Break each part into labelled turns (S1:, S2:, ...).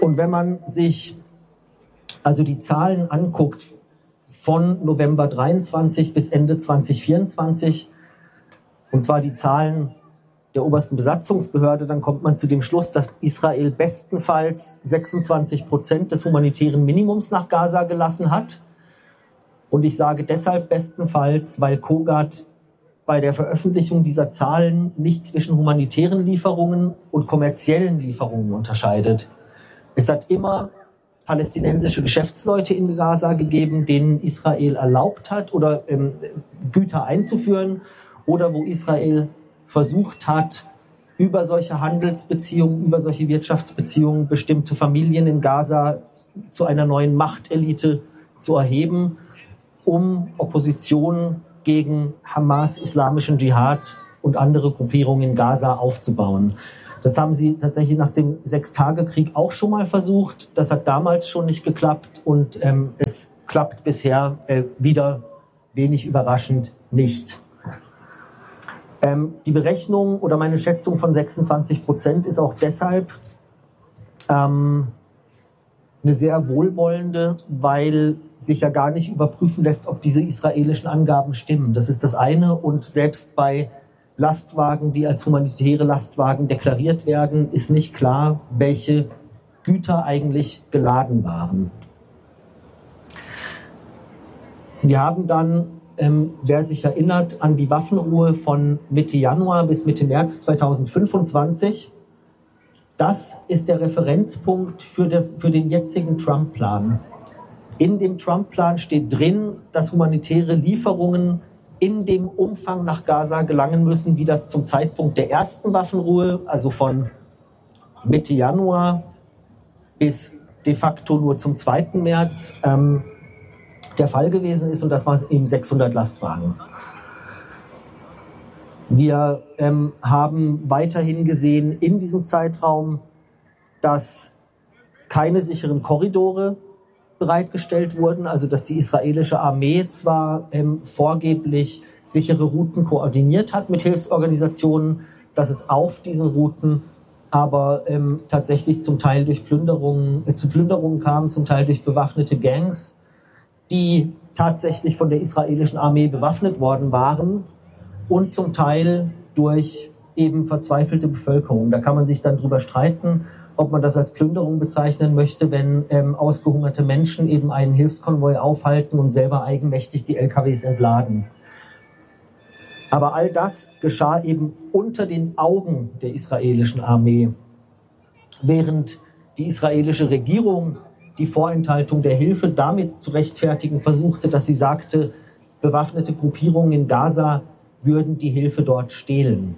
S1: Und wenn man sich also die Zahlen anguckt von November 23 bis Ende 2024, und zwar die Zahlen der obersten Besatzungsbehörde, dann kommt man zu dem Schluss, dass Israel bestenfalls 26% des humanitären Minimums nach Gaza gelassen hat. Und ich sage deshalb bestenfalls, weil Kogat bei der Veröffentlichung dieser Zahlen nicht zwischen humanitären Lieferungen und kommerziellen Lieferungen unterscheidet. Es hat immer palästinensische Geschäftsleute in Gaza gegeben, denen Israel erlaubt hat oder Güter einzuführen, oder wo Israel versucht hat, über solche Handelsbeziehungen, über solche Wirtschaftsbeziehungen bestimmte Familien in Gaza zu einer neuen Machtelite zu erheben, um Opposition gegen Hamas, islamischen Dschihad und andere Gruppierungen in Gaza aufzubauen. Das haben sie tatsächlich nach dem Sechstagekrieg auch schon mal versucht. Das hat damals schon nicht geklappt und es klappt bisher wieder, wenig überraschend, nicht. Die Berechnung oder meine Schätzung von 26% ist auch deshalb eine sehr wohlwollende, weil sich ja gar nicht überprüfen lässt, ob diese israelischen Angaben stimmen. Das ist das eine. Und selbst bei Lastwagen, die als humanitäre Lastwagen deklariert werden, ist nicht klar, welche Güter eigentlich geladen waren. Wir haben dann, wer sich erinnert, an die Waffenruhe von Mitte Januar bis Mitte März 2025. Das ist der Referenzpunkt für den jetzigen Trump-Plan. In dem Trump-Plan steht drin, dass humanitäre Lieferungen in dem Umfang nach Gaza gelangen müssen, wie das zum Zeitpunkt der ersten Waffenruhe, also von Mitte Januar bis de facto nur zum 2. März, der Fall gewesen ist, und das waren eben 600 Lastwagen. Wir haben weiterhin gesehen in diesem Zeitraum, dass keine sicheren Korridore bereitgestellt wurden, also dass die israelische Armee zwar vorgeblich sichere Routen koordiniert hat mit Hilfsorganisationen, dass es auf diesen Routen aber tatsächlich zum Teil durch zu Plünderungen kam, zum Teil durch bewaffnete Gangs, die tatsächlich von der israelischen Armee bewaffnet worden waren, und zum Teil durch eben verzweifelte Bevölkerung. Da kann man sich dann drüber streiten, ob man das als Plünderung bezeichnen möchte, wenn ausgehungerte Menschen eben einen Hilfskonvoi aufhalten und selber eigenmächtig die LKWs entladen. Aber all das geschah eben unter den Augen der israelischen Armee, während die israelische Regierung die Vorenthaltung der Hilfe damit zu rechtfertigen versuchte, dass sie sagte, bewaffnete Gruppierungen in Gaza würden die Hilfe dort stehlen.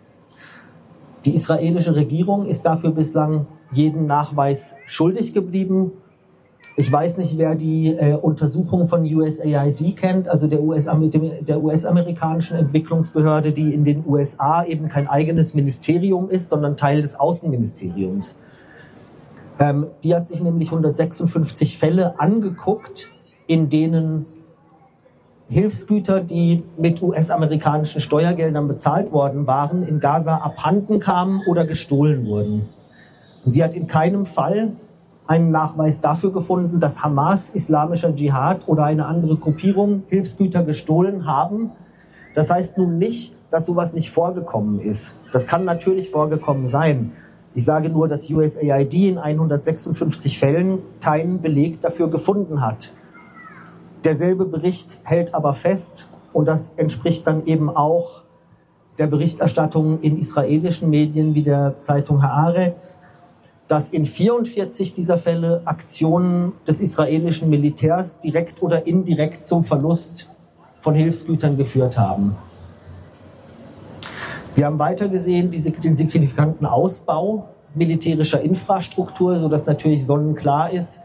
S1: Die israelische Regierung ist dafür bislang jeden Nachweis schuldig geblieben. Ich weiß nicht, wer die Untersuchung von USAID kennt, also der US-amerikanischen Entwicklungsbehörde, die in den USA eben kein eigenes Ministerium ist, sondern Teil des Außenministeriums. Die hat sich nämlich 156 Fälle angeguckt, in denen Hilfsgüter, die mit US-amerikanischen Steuergeldern bezahlt worden waren, in Gaza abhanden kamen oder gestohlen wurden. Und sie hat in keinem Fall einen Nachweis dafür gefunden, dass Hamas, islamischer Dschihad oder eine andere Gruppierung Hilfsgüter gestohlen haben. Das heißt nun nicht, dass sowas nicht vorgekommen ist. Das kann natürlich vorgekommen sein. Ich sage nur, dass USAID in 156 Fällen keinen Beleg dafür gefunden hat. Derselbe Bericht hält aber fest, und das entspricht dann eben auch der Berichterstattung in israelischen Medien wie der Zeitung Haaretz, dass in 44 dieser Fälle Aktionen des israelischen Militärs direkt oder indirekt zum Verlust von Hilfsgütern geführt haben. Wir haben weiter gesehen den signifikanten Ausbau militärischer Infrastruktur, sodass natürlich sonnenklar ist,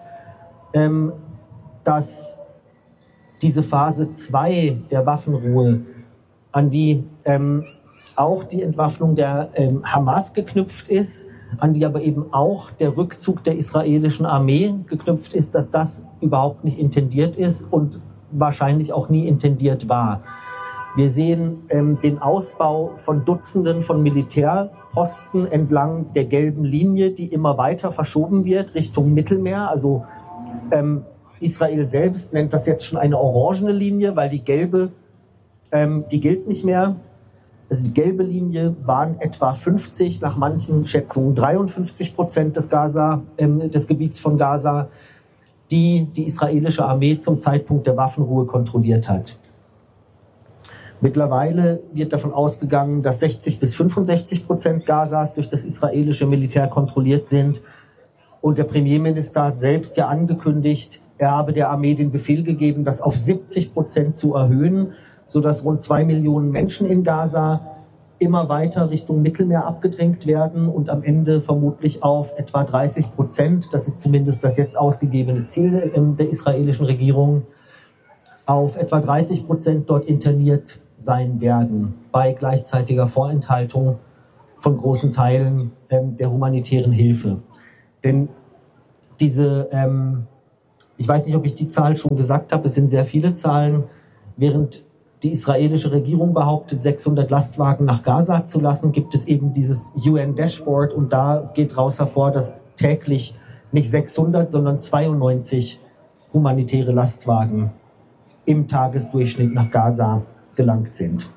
S1: dass diese Phase 2 der Waffenruhe, an die auch die Entwaffnung der Hamas geknüpft ist, an die aber eben auch der Rückzug der israelischen Armee geknüpft ist, dass das überhaupt nicht intendiert ist und wahrscheinlich auch nie intendiert war. Wir sehen den Ausbau von Dutzenden von Militärposten entlang der gelben Linie, die immer weiter verschoben wird Richtung Mittelmeer. Also Israel selbst nennt das jetzt schon eine orangene Linie, weil die gelbe, die gilt nicht mehr. Also die gelbe Linie waren etwa 50, nach manchen Schätzungen 53% des Gebiets von Gaza, die israelische Armee zum Zeitpunkt der Waffenruhe kontrolliert hat. Mittlerweile wird davon ausgegangen, dass 60-65% Gazas durch das israelische Militär kontrolliert sind. Und der Premierminister hat selbst ja angekündigt, er habe der Armee den Befehl gegeben, das auf 70% zu erhöhen, sodass rund 2 Millionen Menschen in Gaza immer weiter Richtung Mittelmeer abgedrängt werden und am Ende vermutlich auf etwa 30%, das ist zumindest das jetzt ausgegebene Ziel der israelischen Regierung, auf etwa 30% dort interniert sein werden, bei gleichzeitiger Vorenthaltung von großen Teilen der humanitären Hilfe. Denn diese, ich weiß nicht, ob ich die Zahl schon gesagt habe, es sind sehr viele Zahlen, während die israelische Regierung behauptet, 600 Lastwagen nach Gaza zu lassen, gibt es eben dieses UN-Dashboard und da geht raus hervor, dass täglich nicht 600, sondern 92 humanitäre Lastwagen im Tagesdurchschnitt nach Gaza gelangt sind.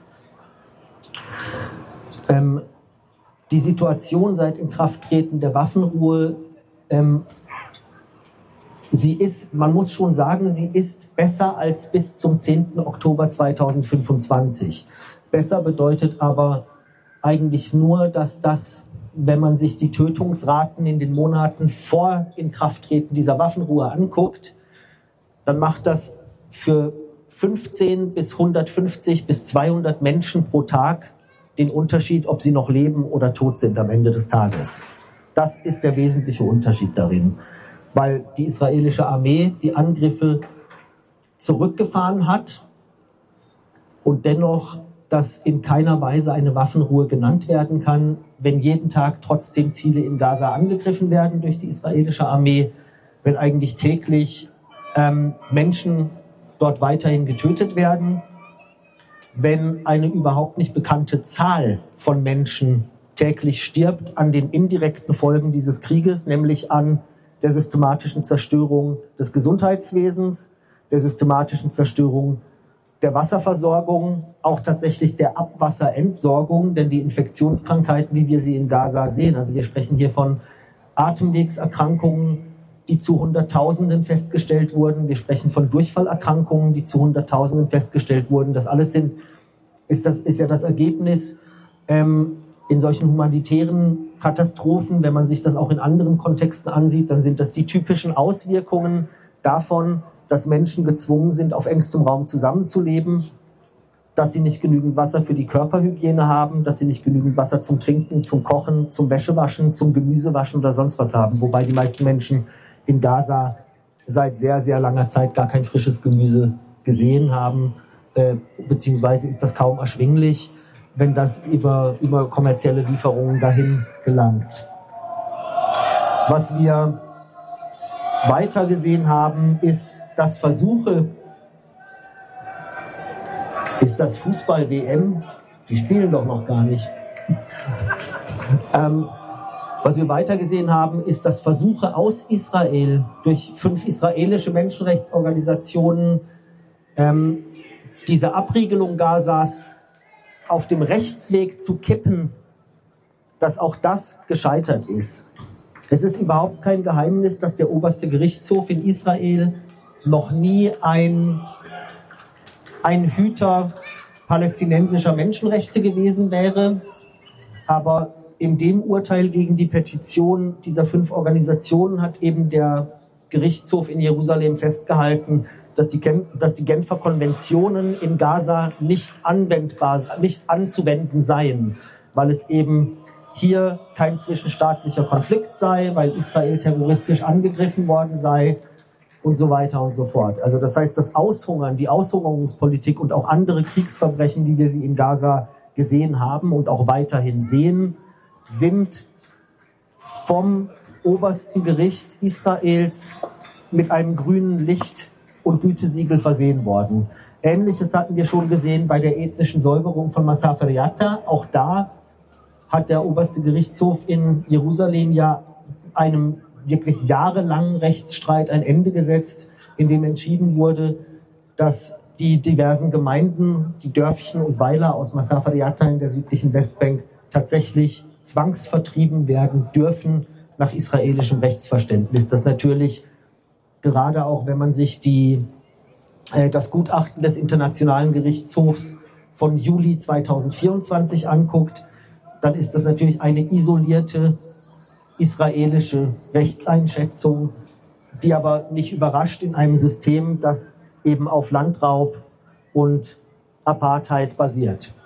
S1: Die Situation seit Inkrafttreten der Waffenruhe, man muss schon sagen, sie ist besser als bis zum 10. Oktober 2025. Besser bedeutet aber eigentlich nur, dass das, wenn man sich die Tötungsraten in den Monaten vor Inkrafttreten dieser Waffenruhe anguckt, dann macht das für 15 bis 150 bis 200 Menschen pro Tag den Unterschied, ob sie noch leben oder tot sind am Ende des Tages. Das ist der wesentliche Unterschied darin, weil die israelische Armee die Angriffe zurückgefahren hat und dennoch das in keiner Weise eine Waffenruhe genannt werden kann, wenn jeden Tag trotzdem Ziele in Gaza angegriffen werden durch die israelische Armee, wenn eigentlich täglich Menschen dort weiterhin getötet werden, wenn eine überhaupt nicht bekannte Zahl von Menschen täglich stirbt an den indirekten Folgen dieses Krieges, nämlich an der systematischen Zerstörung des Gesundheitswesens, der systematischen Zerstörung der Wasserversorgung, auch tatsächlich der Abwasserentsorgung, denn die Infektionskrankheiten, wie wir sie in Gaza sehen, also wir sprechen hier von Atemwegserkrankungen, die zu Hunderttausenden festgestellt wurden. Wir sprechen von Durchfallerkrankungen, die zu Hunderttausenden festgestellt wurden. Das alles ist ja das Ergebnis in solchen humanitären Katastrophen. Wenn man sich das auch in anderen Kontexten ansieht, dann sind das die typischen Auswirkungen davon, dass Menschen gezwungen sind, auf engstem Raum zusammenzuleben, dass sie nicht genügend Wasser für die Körperhygiene haben, dass sie nicht genügend Wasser zum Trinken, zum Kochen, zum Wäschewaschen, zum Gemüsewaschen oder sonst was haben. Wobei die meisten Menschen in Gaza seit sehr, sehr langer Zeit gar kein frisches Gemüse gesehen haben, beziehungsweise ist das kaum erschwinglich, wenn das über kommerzielle Lieferungen dahin gelangt. Was wir weiter gesehen haben, ist, dass Versuche, ist das Fußball-WM? Die spielen doch noch gar nicht. Was wir weiter gesehen haben, ist, dass Versuche aus Israel durch 5 israelische Menschenrechtsorganisationen diese Abriegelung Gazas auf dem Rechtsweg zu kippen, dass auch das gescheitert ist. Es ist überhaupt kein Geheimnis, dass der oberste Gerichtshof in Israel noch nie ein Hüter palästinensischer Menschenrechte gewesen wäre, aber in dem Urteil gegen die Petition dieser 5 Organisationen hat eben der Gerichtshof in Jerusalem festgehalten, dass die Genfer Konventionen in Gaza nicht anzuwenden seien, weil es eben hier kein zwischenstaatlicher Konflikt sei, weil Israel terroristisch angegriffen worden sei und so weiter und so fort. Also das heißt, das Aushungern, die Aushungerungspolitik und auch andere Kriegsverbrechen, wie wir sie in Gaza gesehen haben und auch weiterhin sehen, sind vom obersten Gericht Israels mit einem grünen Licht und Gütesiegel versehen worden. Ähnliches hatten wir schon gesehen bei der ethnischen Säuberung von Masafer Yatta. Auch da hat der oberste Gerichtshof in Jerusalem ja einem wirklich jahrelangen Rechtsstreit ein Ende gesetzt, in dem entschieden wurde, dass die diversen Gemeinden, die Dörfchen und Weiler aus Masafer Yatta in der südlichen Westbank tatsächlich zwangsvertrieben werden dürfen nach israelischem Rechtsverständnis. Das natürlich gerade auch, wenn man sich das Gutachten des Internationalen Gerichtshofs von Juli 2024 anguckt, dann ist das natürlich eine isolierte israelische Rechtseinschätzung, die aber nicht überrascht in einem System, das eben auf Landraub und Apartheid basiert.